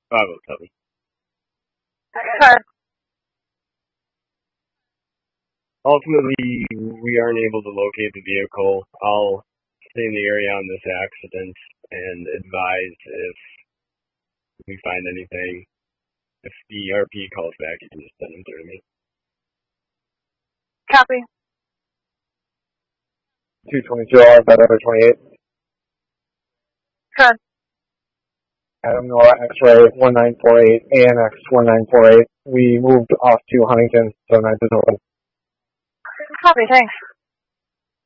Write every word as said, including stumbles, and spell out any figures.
Bravo, copy. Good. Ultimately, we aren't able to locate the vehicle. I'll stay in the area on this accident and advise if we find anything. If the R P calls back, you can just send them through to me. Copy. two twenty-two hours, that other twenty-eight. Good. Adam Nora X-ray one nine four eight, A N X one nine four eight. We moved off to Huntington, so nine is open. Copy, thanks.